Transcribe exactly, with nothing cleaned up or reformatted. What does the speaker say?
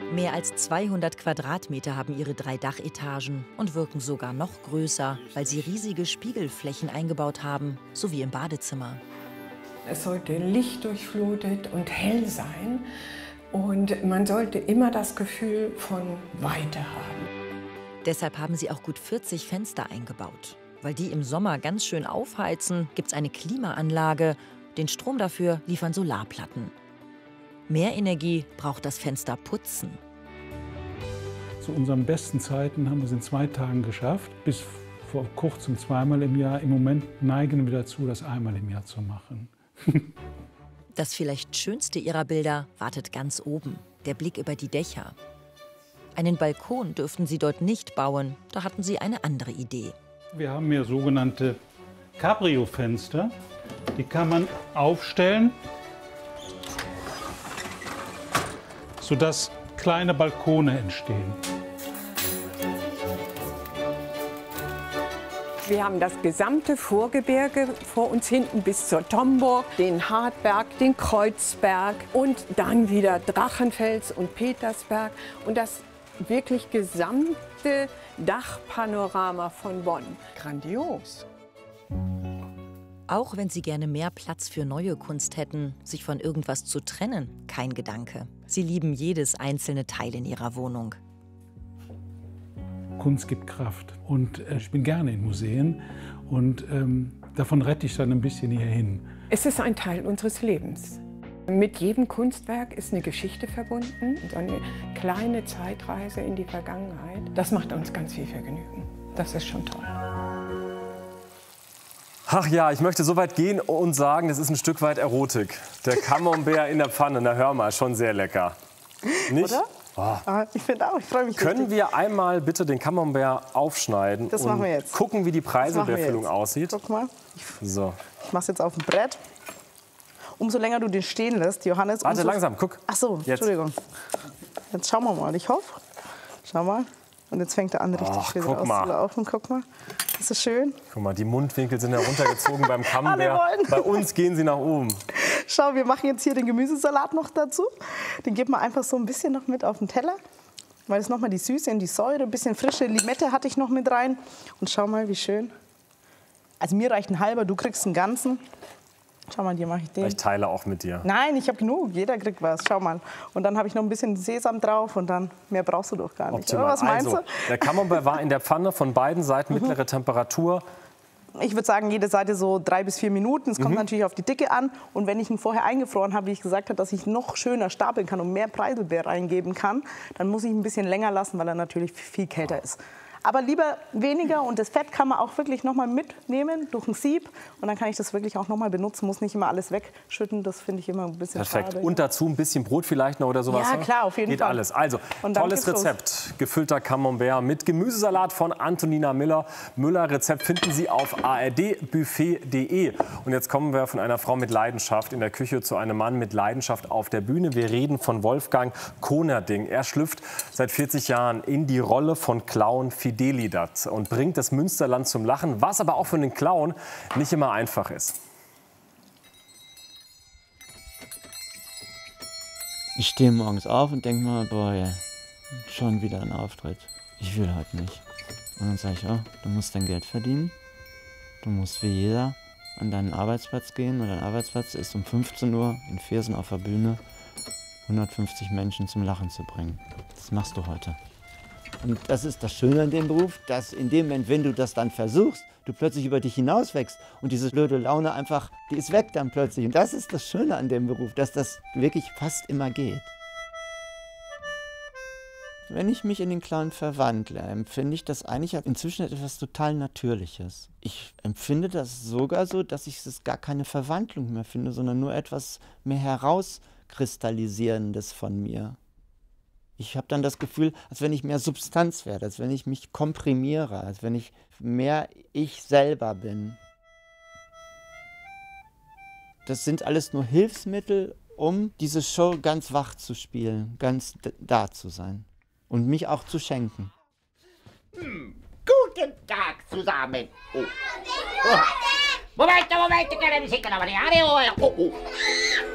Mehr als zweihundert Quadratmeter haben ihre drei Dachetagen und wirken sogar noch größer, weil sie riesige Spiegelflächen eingebaut haben, so wie im Badezimmer. Es sollte lichtdurchflutet und hell sein und man sollte immer das Gefühl von Weite haben. Deshalb haben sie auch gut vierzig Fenster eingebaut. Weil die im Sommer ganz schön aufheizen, gibt es eine Klimaanlage. Den Strom dafür liefern Solarplatten. Mehr Energie braucht das Fenster putzen. Zu unseren besten Zeiten haben wir es in zwei Tagen geschafft, bis vor kurzem zweimal im Jahr. Im Moment neigen wir dazu, das einmal im Jahr zu machen. Das vielleicht schönste ihrer Bilder wartet ganz oben, der Blick über die Dächer. Einen Balkon dürften sie dort nicht bauen, da hatten sie eine andere Idee. Wir haben hier sogenannte Cabrio-Fenster. Die kann man aufstellen, sodass kleine Balkone entstehen. Wir haben das gesamte Vorgebirge vor uns hinten bis zur Tomburg, den Hartberg, den Kreuzberg und dann wieder Drachenfels und Petersberg und das wirklich gesamte Dachpanorama von Bonn. Grandios. Auch wenn sie gerne mehr Platz für neue Kunst hätten, sich von irgendwas zu trennen, kein Gedanke. Sie lieben jedes einzelne Teil in ihrer Wohnung. Kunst gibt Kraft und äh, ich bin gerne in Museen und ähm, davon rette ich dann ein bisschen hierhin. Es ist ein Teil unseres Lebens. Mit jedem Kunstwerk ist eine Geschichte verbunden, so eine kleine Zeitreise in die Vergangenheit. Das macht uns ganz viel Vergnügen. Das ist schon toll. Ach ja, ich möchte so weit gehen und sagen, das ist ein Stück weit Erotik. Der Camembert in der Pfanne, na hör mal, schon sehr lecker. Nicht? Oder? Oh. Ah, ich finde auch, ich freue mich. Können richtig. wir einmal bitte den Camembert aufschneiden Das und machen wir jetzt. gucken, wie die Preiselbeerfüllung aussieht? Guck mal, ich, So. ich mache es jetzt auf dem Brett. Umso länger du den stehen lässt, Johannes. Warte, umso... langsam, guck. Ach so, Jetzt. Entschuldigung. Jetzt schauen wir mal, ich hoffe. Schau mal. Und jetzt fängt er an, richtig Ach, schön guck mal. rauszulaufen. Guck mal, das ist schön. Guck mal, die Mundwinkel sind heruntergezogen beim Camembert. wollen. Bei uns gehen sie nach oben. Schau, wir machen jetzt hier den Gemüsesalat noch dazu. Den geben wir einfach so ein bisschen noch mit auf den Teller. Weil es nochmal die Süße und die Säure, ein bisschen frische Limette hatte ich noch mit rein. Und schau mal, wie schön. Also mir reicht ein halber, du kriegst einen ganzen. Schau mal, dir mache ich den. Ich teile auch mit dir. Nein, ich habe genug. Jeder kriegt was. Schau mal. Und dann habe ich noch ein bisschen Sesam drauf und dann mehr brauchst du doch gar nicht. Optimal. Oder was meinst also, du? der Camembert war in der Pfanne von beiden Seiten, mittlere Temperatur. Ich würde sagen, jede Seite so drei bis vier Minuten. Es kommt Mhm. natürlich auf die Dicke an. Und wenn ich ihn vorher eingefroren habe, wie ich gesagt habe, dass ich noch schöner stapeln kann und mehr Preiselbeer reingeben kann, dann muss ich ihn ein bisschen länger lassen, weil er natürlich viel kälter ist. Aber lieber weniger und das Fett kann man auch wirklich noch mal mitnehmen durch ein Sieb und dann kann ich das wirklich auch noch mal benutzen, muss nicht immer alles wegschütten, das finde ich immer ein bisschen Perfekt. schade. Und dazu ein bisschen Brot vielleicht noch oder sowas? Ja, ne? klar, auf jeden Geht Fall. alles. Also, Und dann tolles geht's los. Rezept. Gefüllter Camembert mit Gemüsesalat von Antonina Müller. Müller Rezept finden Sie auf a r d buffet punkt d e. Und jetzt kommen wir von einer Frau mit Leidenschaft in der Küche zu einem Mann mit Leidenschaft auf der Bühne. Wir reden von Wolfgang Konerding. Er schlüpft seit vierzig Jahren in die Rolle von Clown Fidelidad und bringt das Münsterland zum Lachen, was aber auch für den Clown nicht immer einfach ist. Ich stehe morgens auf und denke mal, boah, ja, schon wieder ein Auftritt. Ich will heute nicht. Und dann sage ich, oh, du musst dein Geld verdienen. Du musst wie jeder an deinen Arbeitsplatz gehen. Und dein Arbeitsplatz ist um fünfzehn Uhr in Viersen auf der Bühne hundertfünfzig Menschen zum Lachen zu bringen. Das machst du heute. Und das ist das Schöne an dem Beruf, dass in dem Moment, wenn du das dann versuchst, du plötzlich über dich hinauswächst und diese blöde Laune einfach, die ist weg dann plötzlich. Und das ist das Schöne an dem Beruf, dass das wirklich fast immer geht. Wenn ich mich in den Clown verwandle, empfinde ich das eigentlich inzwischen etwas total Natürliches. Ich empfinde das sogar so, dass ich es gar keine Verwandlung mehr finde, sondern nur etwas mehr herauskristallisierendes von mir. Ich habe dann das Gefühl, als wenn ich mehr Substanz werde, als wenn ich mich komprimiere, als wenn ich mehr ich selber bin. Das sind alles nur Hilfsmittel, um diese Show ganz wach zu spielen, ganz da zu sein und mich auch zu schenken. Hm, guten Tag zusammen. Oh. Oh. Momento, momento, che la musica la variare. Oh, oh.